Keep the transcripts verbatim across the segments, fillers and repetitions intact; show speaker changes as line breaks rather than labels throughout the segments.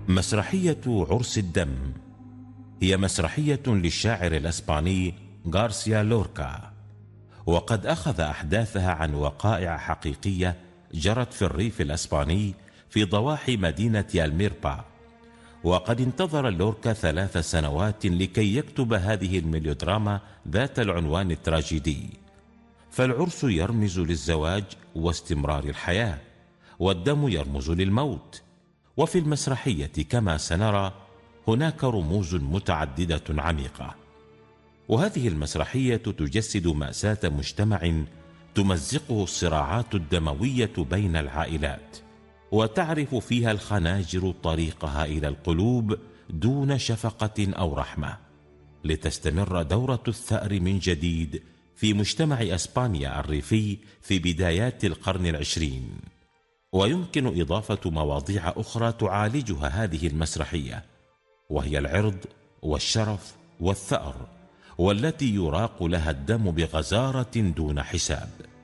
مسرحية عرس الدم هي مسرحية للشاعر الأسباني غارسيا لوركا، وقد أخذ أحداثها عن وقائع حقيقية جرت في الريف الأسباني في ضواحي مدينة الميربا. وقد انتظر لوركا ثلاث سنوات لكي يكتب هذه الميلودراما ذات العنوان التراجيدي. فالعرس يرمز للزواج واستمرار الحياة، والدم يرمز للموت. وفي المسرحية كما سنرى هناك رموز متعددة عميقة. وهذه المسرحية تجسد مأساة مجتمع تمزقه الصراعات الدموية بين العائلات، وتعرف فيها الخناجر طريقها إلى القلوب دون شفقة أو رحمة، لتستمر دورة الثأر من جديد في مجتمع أسبانيا الريفي في بدايات القرن العشرين. ويمكن إضافة مواضيع أخرى تعالجها هذه المسرحية، وهي العرض والشرف والثأر، والتي يراق لها الدم بغزارة دون حساب.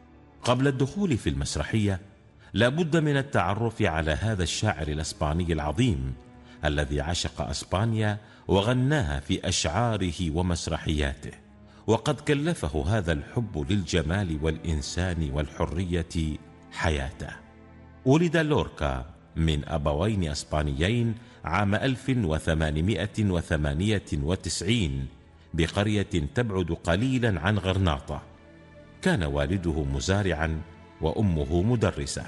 قبل الدخول في المسرحية لا بد من التعرف على هذا الشاعر الأسباني العظيم الذي عشق أسبانيا وغناها في أشعاره ومسرحياته، وقد كلفه هذا الحب للجمال والإنسان والحرية حياته. ولد لوركا من أبوين أسبانيين عام ألف وثمانمائة وثمانية وتسعين بقرية تبعد قليلا عن غرناطة. كان والده مزارعا وأمه مدرسة.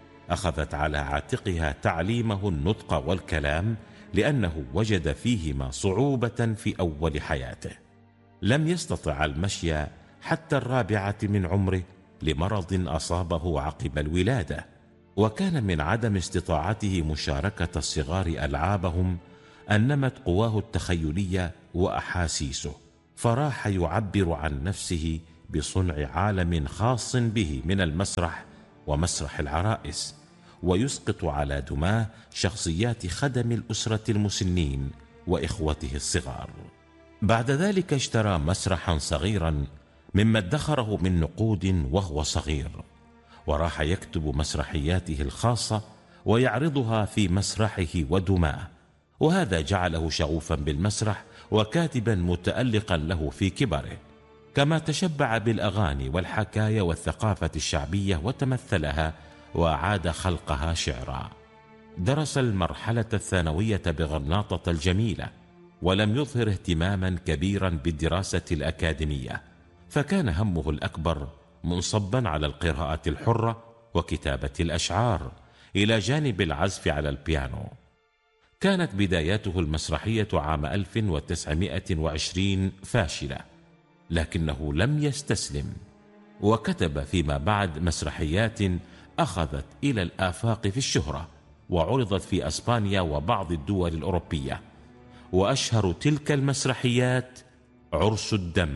أخذت على عاتقها تعليمه النطق والكلام لأنه وجد فيهما صعوبة في أول حياته. لم يستطع المشي حتى الرابعة من عمره لمرض أصابه عقب الولادة، وكان من عدم استطاعته مشاركة الصغار ألعابهم أن نمت قواه التخيلية وأحاسيسه، فراح يعبر عن نفسه بصنع عالم خاص به من المسرح ومسرح العرائس، ويسقط على دماه شخصيات خدم الأسرة المسنين وإخوته الصغار. بعد ذلك اشترى مسرحا صغيرا مما ادخره من نقود وهو صغير، وراح يكتب مسرحياته الخاصة ويعرضها في مسرحه ودماه، وهذا جعله شغوفا بالمسرح وكاتبا متألقا له في كبره. كما تشبع بالأغاني والحكاية والثقافة الشعبية وتمثلها وأعاد خلقها شعرا. درس المرحلة الثانوية بغرناطة الجميلة، ولم يظهر اهتماما كبيرا بالدراسة الأكاديمية، فكان همه الأكبر منصبا على القراءة الحرة وكتابة الأشعار إلى جانب العزف على البيانو. كانت بداياته المسرحية عام ألف وتسعمائة وعشرين فاشلة، لكنه لم يستسلم، وكتب فيما بعد مسرحيات أخذت إلى الآفاق في الشهرة، وعرضت في أسبانيا وبعض الدول الأوروبية. وأشهر تلك المسرحيات عرس الدم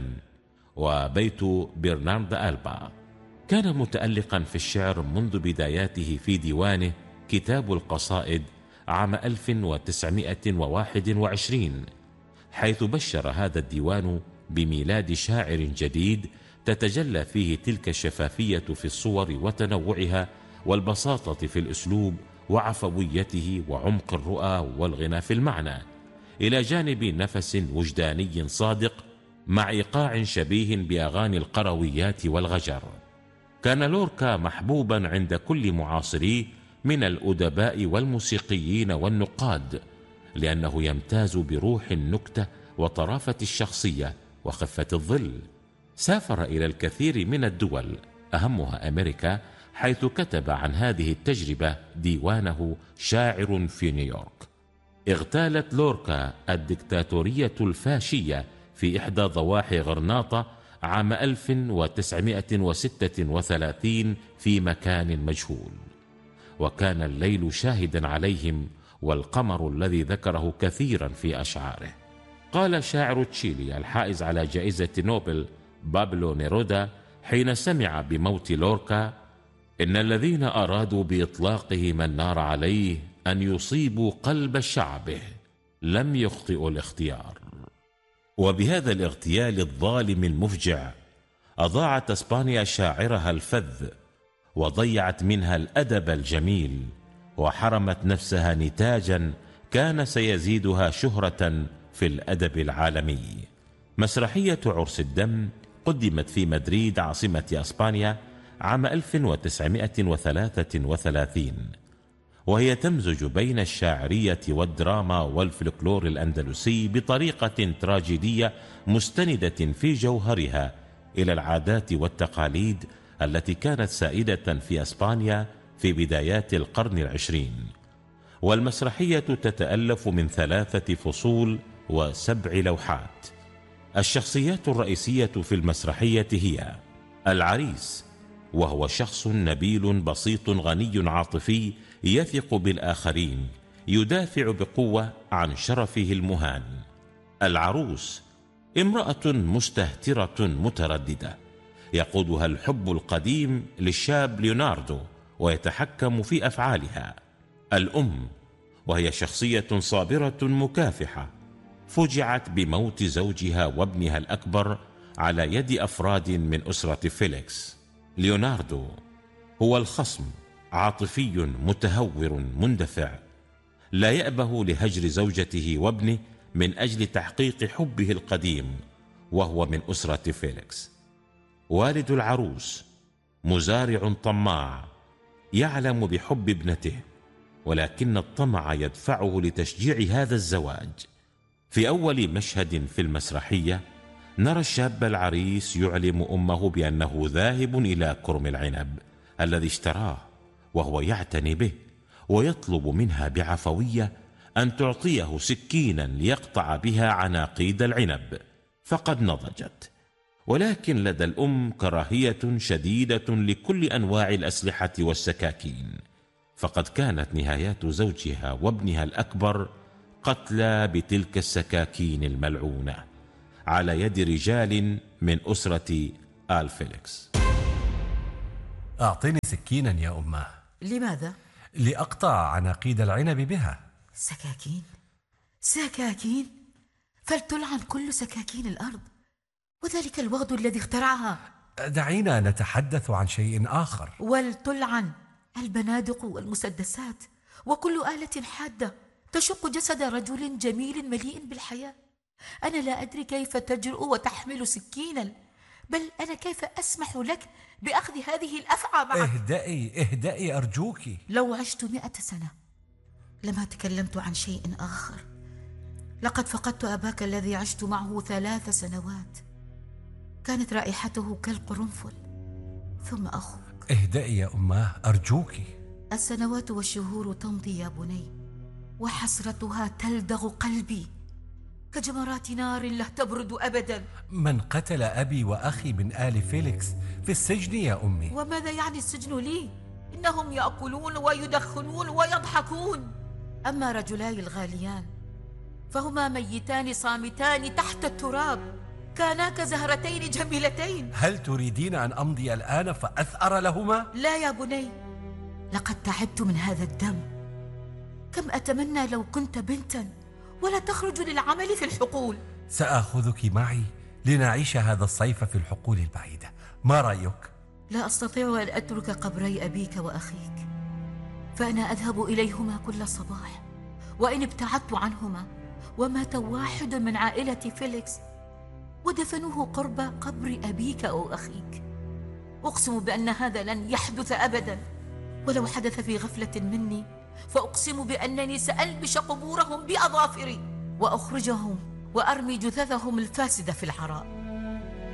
وبيت برنارد ألبا. كان متألقا في الشعر منذ بداياته في ديوانه كتاب القصائد عام ألف وتسعمائة وواحد وعشرين، حيث بشر هذا الديوان بميلاد شاعر جديد تتجلى فيه تلك الشفافية في الصور وتنوعها والبساطة في الأسلوب وعفويته وعمق الرؤى والغنى في المعنى، إلى جانب نفس وجداني صادق مع إيقاع شبيه بأغاني القرويات والغجر. كان لوركا محبوبا عند كل معاصريه من الأدباء والموسيقيين والنقاد، لأنه يمتاز بروح النكتة وطرافة الشخصية وخفة الظل. سافر إلى الكثير من الدول أهمها أمريكا، حيث كتب عن هذه التجربة ديوانه شاعر في نيويورك. اغتالت لوركا الدكتاتورية الفاشية في إحدى ضواحي غرناطة عام ألف وتسعمائة وستة وثلاثين في مكان مجهول، وكان الليل شاهدا عليهم والقمر الذي ذكره كثيرا في أشعاره. قال شاعر تشيلي الحائز على جائزة نوبل بابلو نيرودا حين سمع بموت لوركا: إن الذين أرادوا بإطلاقهم النار عليه أن يصيبوا قلب شعبه، لم يخطئوا الاختيار. وبهذا الاغتيال الظالم المفجع أضاعت أسبانيا شاعرها الفذ، وضيعت منها الأدب الجميل، وحرمت نفسها نتاجا كان سيزيدها شهرة في الأدب العالمي. مسرحية عرس الدم قدمت في مدريد عاصمة أسبانيا عام ألف وتسعمائة وثلاثة وثلاثين، وهي تمزج بين الشاعرية والدراما والفلكلور الأندلسي بطريقة تراجيدية مستندة في جوهرها إلى العادات والتقاليد التي كانت سائدة في أسبانيا في بدايات القرن العشرين. والمسرحية تتألف من ثلاثة فصول وسبع لوحات. الشخصيات الرئيسية في المسرحية هي العريس، وهو شخص نبيل بسيط غني عاطفي يثق بالآخرين، يدافع بقوة عن شرفه المهان. العروس امرأة مستهترة مترددة يقودها الحب القديم للشاب ليوناردو ويتحكم في أفعالها. الأم، وهي شخصية صابرة مكافحة فجعت بموت زوجها وابنها الأكبر على يد أفراد من أسرة فيليكس. ليوناردو هو الخصم، عاطفي متهور مندفع لا يأبه لهجر زوجته وابنه من أجل تحقيق حبه القديم، وهو من أسرة فيليكس. والد العروس مزارع طماع يعلم بحب ابنته، ولكن الطمع يدفعه لتشجيع هذا الزواج. في أول مشهد في المسرحية نرى الشاب العريس يعلم أمه بأنه ذاهب إلى كرم العنب الذي اشتراه، وهو يعتني به ويطلب منها بعفوية أن تعطيه سكينا ليقطع بها عناقيد العنب، فقد نضجت. ولكن لدى الأم كراهية شديدة لكل أنواع الأسلحة والسكاكين، فقد كانت نهايات زوجها وابنها الأكبر قتلى بتلك السكاكين الملعونة على يد رجال من أسرة آل فيليكس.
أعطيني سكينا يا أماه.
لماذا؟
لأقطع عناقيد العنب بها.
سكاكين؟ سكاكين؟ فلتلعن كل سكاكين الأرض، وذلك الوغد الذي اخترعها.
دعينا نتحدث عن شيء آخر.
ولتلعن البنادق والمسدسات وكل آلة حادة تشق جسد رجل جميل مليء بالحياة. أنا لا أدري كيف تجرؤ وتحمل سكينا، بل أنا كيف أسمح لك بأخذ هذه الأفعى معك؟
اهدئي اهدئي أرجوك.
لو عشت مئة سنة لما تكلمت عن شيء آخر. لقد فقدت أباك الذي عشت معه ثلاث سنوات، كانت رائحته كالقرنفل. ثم أخوك.
اهدئي يا أماه أرجوك.
السنوات والشهور تمضي يا بني، وحسرتها تلدغ قلبي كجمرات نار لا تبرد أبدا.
من قتل أبي وأخي من آل فيليكس في السجن يا أمي.
وماذا يعني السجن لي؟ إنهم يأكلون ويدخنون ويضحكون. أما رجلاي الغاليان فهما ميتان صامتان تحت التراب، كانا كزهرتين جميلتين.
هل تريدين أن أمضي الآن فأثأر لهما؟
لا يا بني، لقد تعبت من هذا الدم. كم أتمنى لو كنت بنتا ولا تخرج للعمل في الحقول.
سآخذك معي لنعيش هذا الصيف في الحقول البعيدة، ما رأيك؟
لا أستطيع أن أترك قبري أبيك وأخيك، فأنا أذهب إليهما كل صباح، وإن ابتعدت عنهما ومات واحد من عائلة فيليكس ودفنوه قرب قبر أبيك أو أخيك، أقسم بأن هذا لن يحدث أبدا. ولو حدث في غفلة مني فأقسم بأنني سألبش قبورهم بأظافري وأخرجهم وأرمي جثثهم الفاسدة في العراء.